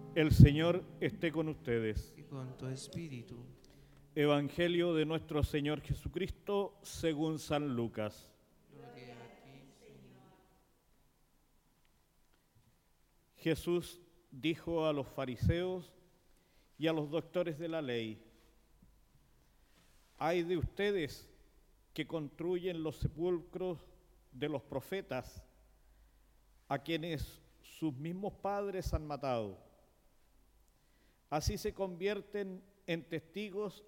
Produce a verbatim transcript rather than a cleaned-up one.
El Señor esté con ustedes. Y con tu espíritu. Evangelio de nuestro Señor Jesucristo según San Lucas. Gloria a ti, Señor. Jesús dijo a los fariseos y a los doctores de la ley: ay de ustedes que construyen los sepulcros de los profetas, a quienes sus mismos padres han matado. Así se convierten en testigos